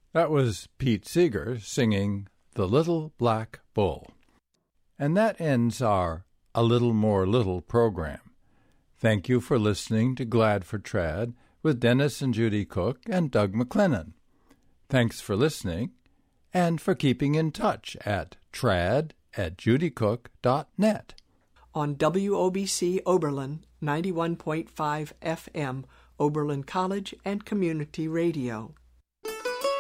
That was Pete Seeger singing The Little Black Bull. And that ends our A Little More Little program. Thank you for listening to Glad for Trad with Dennis and Judy Cook and Doug McLennan. Thanks for listening and for keeping in touch at trad@judycook.net. On WOBC Oberlin 91.5 FM, Oberlin College and Community Radio.